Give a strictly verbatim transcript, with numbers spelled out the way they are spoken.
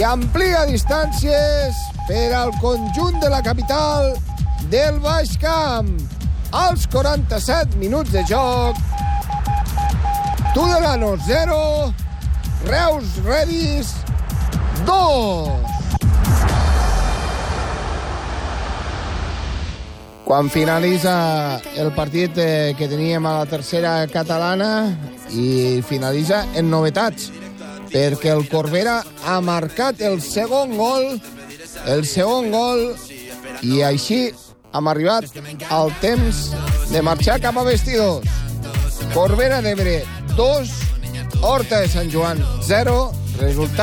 amplia distàncies per al conjunt de la capital del Baix Camp. Als quaranta-set minuts de joc, Tudelano zero, Reus Redis dos. Quan finalitza el partit que teníem a la tercera catalana i finalitza en novetats, perquè el Corbera ha marcat el segon gol, el segon gol, i així hem arribat al temps de marxar cap a vestidors. Corbera d'Ebre dos, Horta de Sant Joan zero, resultat